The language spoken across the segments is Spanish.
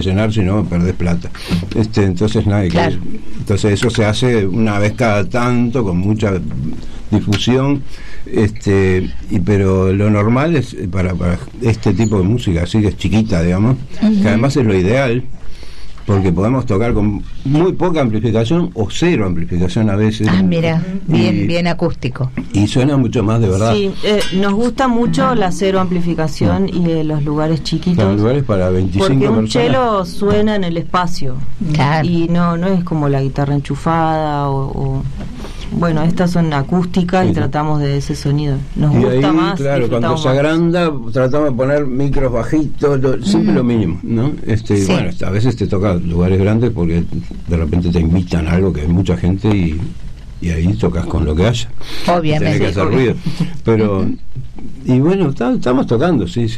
llenar, si no perdés plata. Entonces nada, claro. Entonces eso se hace una vez cada tanto, con mucha difusión, pero lo normal es para este tipo de música, así que es chiquita, digamos, que además es lo ideal, porque podemos tocar con muy poca amplificación o cero amplificación a veces. Mira, bien acústico. Y suena mucho más de verdad. Sí, nos gusta mucho la cero amplificación y los lugares chiquitos. Los lugares para 25 porque personas. un cello suena en el espacio. Claro. Y no es como la guitarra enchufada o bueno, estas son acústicas y tratamos de ese sonido. Nos y gusta ahí, más. claro, cuando se agranda, tratamos de poner micros bajitos, siempre lo mínimo, ¿no? Sí. Bueno, a veces te toca lugares grandes porque de repente te invitan a algo que hay mucha gente y ahí tocas con lo que haya. Obviamente. Tenés que hacer ruido. Pero, y bueno, estamos tocando, sí.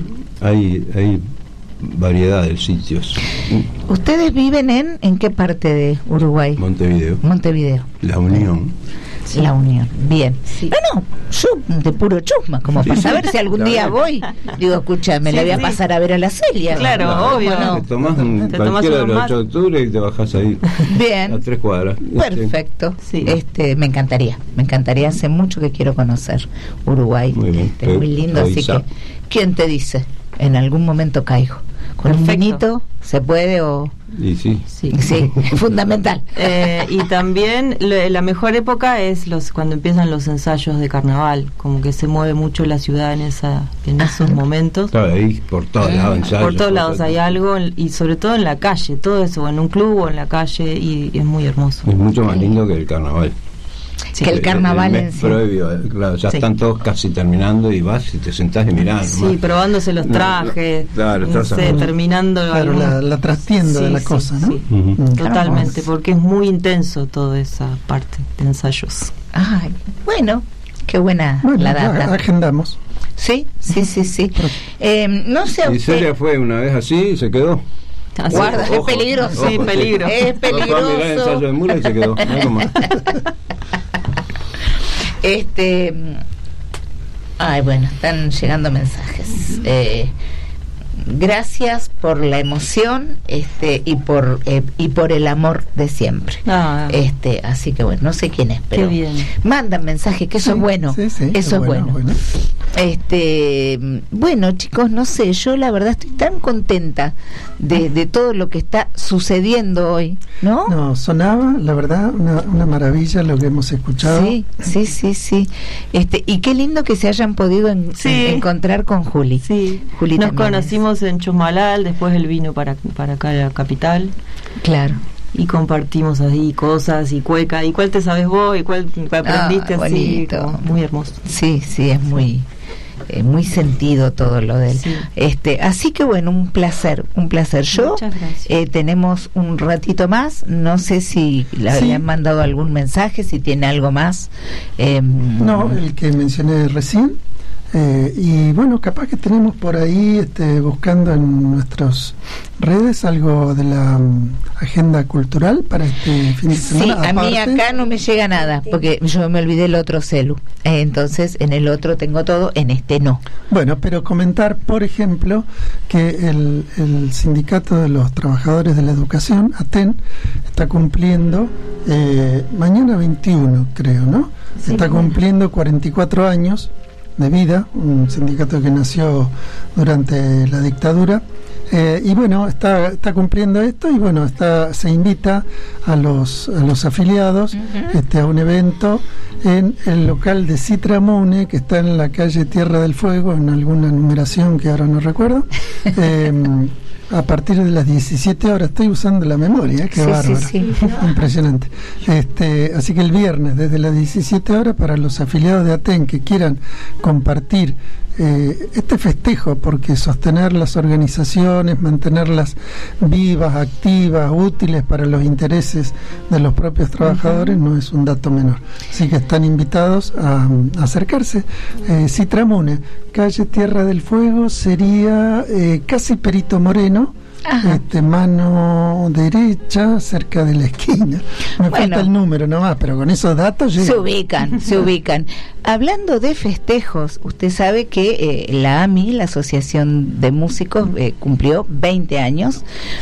Hay variedad de sitios. ¿Ustedes viven en qué parte de Uruguay? Montevideo. La Unión. Sí. La Unión, bien. Sí. No, yo de puro chusma, como para saber si algún día voy. Digo, escúchame, la voy a pasar a ver a la Celia. Claro, obvio. Te tomás cualquiera de los 8 de octubre y te bajás ahí. Bien. A 3 cuadras. Perfecto. Sí. Me encantaría, hace mucho que quiero conocer Uruguay. Muy bien. Muy lindo, así que, ¿quién te dice? En algún momento caigo. Con un vinito, ¿se puede o...? Y sí, es fundamental. Y también la mejor época es cuando empiezan los ensayos de carnaval, como que se mueve mucho la ciudad en esos momentos. Claro, ahí por todos lados ensayos. Por todos lados hay algo, y sobre todo en la calle, todo eso, en un club o en la calle, y es muy hermoso. Es mucho más lindo que el carnaval. Sí, que el carnaval en sí. Previo, claro, ya están todos casi terminando y vas y te sentás y mirás. Sí, probándose los trajes, terminando. Claro, la trastienda de la cosa, ¿no? Sí, totalmente, porque es muy intenso toda esa parte de ensayos. Ay, bueno, qué buena la data. Agendamos. Sí. No sé. Y Celia fue una vez así y se quedó. Guarda, es peligroso. Sí, peligro. Es peligroso. Mirá el ensayo de mula y se quedó. Ay, bueno, están llegando mensajes. Gracias por la emoción y por el amor de siempre. Así que bueno, no sé quién es, pero mandan mensajes, que eso es bueno. Sí, eso es bueno. Bueno, chicos, no sé, yo la verdad estoy tan contenta de todo lo que está sucediendo hoy, ¿no? No, sonaba, la verdad, una maravilla lo que hemos escuchado. Sí. Y qué lindo que se hayan podido encontrar con Juli. Sí. Juli nos conocimos en Chusmalal, después él vino para acá a la capital. Claro. Y compartimos ahí cosas y cueca. ¿Y cuál te sabes vos? ¿Y cuál aprendiste? Así, muy hermoso. Sí, es muy sentido todo lo de él. Sí. Así que bueno, un placer. Yo, tenemos un ratito más, no sé si le habían mandado algún mensaje, si tiene algo más. No, el que mencioné recién. Y bueno, capaz que tenemos por ahí buscando en nuestras redes algo de la agenda cultural para este fin de semana. Sí, a mí acá no me llega nada porque yo me olvidé el otro celu, entonces en el otro tengo todo, en este no. Bueno, pero comentar, por ejemplo, que el Sindicato de los Trabajadores de la Educación, ATEN, está cumpliendo mañana 21, creo, ¿no? Sí, está cumpliendo 44 años de vida, un sindicato que nació durante la dictadura, y bueno, está cumpliendo esto, y bueno, se invita a los afiliados a un evento en el local de Citramune, que está en la calle Tierra del Fuego, en alguna numeración que ahora no recuerdo, a partir de las 17 horas. Estoy usando la memoria, qué bárbaro. Sí. Impresionante. Así que el viernes, desde las 17 horas, para los afiliados de ATEN que quieran compartir este festejo, porque sostener las organizaciones, mantenerlas vivas, activas, útiles para los intereses de los propios trabajadores, no es un dato menor. Así que están invitados a acercarse. Citramune, calle Tierra del Fuego, sería casi Perito Moreno, mano derecha, cerca de la esquina. Me falta el número nomás, pero con esos datos se ubican. Hablando de festejos, usted sabe que la AMI, la Asociación de Músicos, cumplió 20 años